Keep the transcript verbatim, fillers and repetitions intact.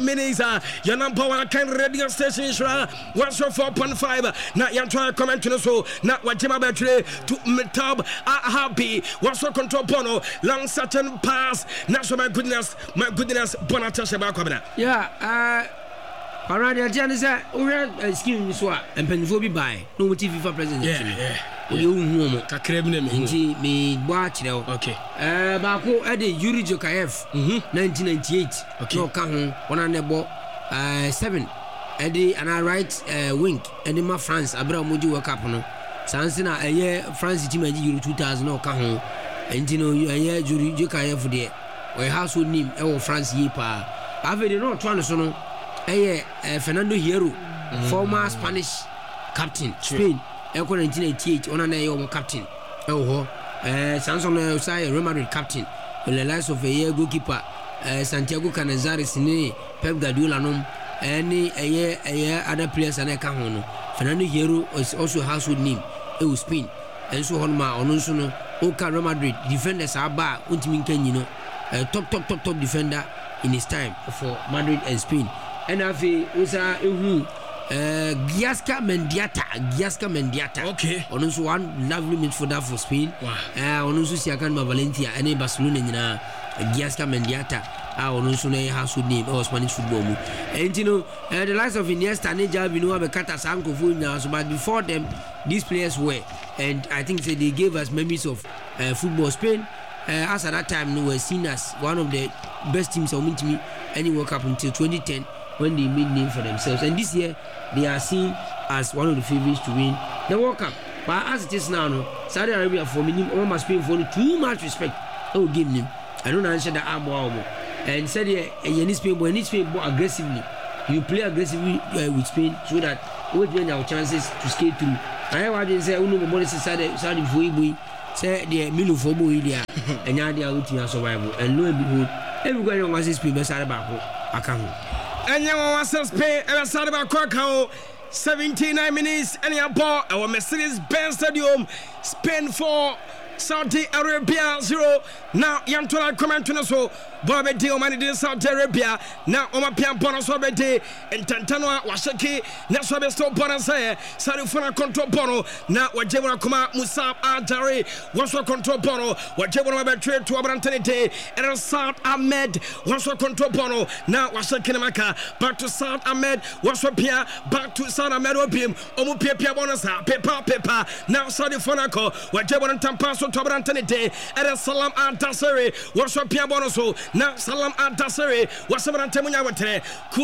Minisa, your number one kind radio station is one oh four point five. Now you're trying to comment to so not what Jima Battery to Metab are happy. What's your control pono? Long certain pass. Now so my goodness, my goodness, Bonatasha Bakabana. Yeah, uh Paradia Janisa, or scheme is what and Penfobi by no T V for president. Yeah, yeah. You know, Kakrebne me watch now. Okay. Uh Bako Ade Yuri Jokaev, nineteen ninety-eight. Okay. No Kahon, one on the ball, uh seven. Eddie and I write uh wink, and my France, Abra Moju World Cup. No, Sansina, a year France team Euro two thousand no Kahon, and you know, a year Yuri Jokaev for there, or household name, our France Yepa. I've been no Transono, a year Fernando Hierro, former Spanish captain, Spain. nineteen eighty-eight on an A captain. Oh, uh, Samson Osai, Real Madrid captain. On the last of a year goalkeeper, uh, Santiago Canizares, Pep Guardiola, no, any a year, a year other players and a Cahono. Fernando Hierro is also household name. It will spin. And so on my Onosono, Oka Real Madrid defenders are bar, Untimin Kenino, a top, top, top, top defender in his time for Madrid and Spain. And I feel Osa Ehu. Uh, Giasca Mendiata, Giasca Mendiata. Okay. On also one lovely midfielder for Spain. Wow. Uh, on also Siakan Valencia and Barcelona in uh, Giasca Mendiata. Uh, on also a household name or Spanish football. And you know, uh, the likes of Iniesta, Neja, Vinoa, Bekata, Sanko, now. So, but before them, these players were, and I think so they gave us memories of uh, football. Spain, uh, as at that time, they were seen as one of the best teams of me any World Cup until twenty ten. When they made name for themselves, and this year they are seen as one of the favorites to win the World Cup. But as it is now, no, Saudi Arabia for me, almost paying for too much respect. I will give them. I don't answer the arm and said, "Yeah, you need Spain, but you need Spain more aggressively. You play aggressively uh, with Spain so that we gain our chances to skate through." I want say, "Oh no, but it's Saudi Saudi for you, say the Milo for boy there, and now they are out here survival." And lo and behold, everybody wants to Spain, but Saudi Arabia, I can't. And you want to Spain and started about Krakow. seventy-nine minutes and your ball. Our Mercedes-Benz Stadium. Spain four, Saudi Arabia zero. Now Yantola comment to so Bobby Dio Mani Saudi Arabia. Now Oma Pian Bonus Obede and Tantanoa Washaki. Naswabe stop bonus here. Sarifuna control bono. Now Wajebona Kuma Musab Adari. Waswa control bono. Wajebona trade to Abrantanite. And Saad Ahmed. Waswa control bono. Now Washaki Namaka. Back to Saad Ahmed. Waswa Pia. Back to Saad Ahmed Opium. Omu Pia Pia bonus. Pepa Pepa. Now Sarifuna ko. Wajebona Tampaso to Abrantanite. And Salam Adasari. Waswa Pia bonoso. Now Salam Adasari. Wasabarantemunya Watre.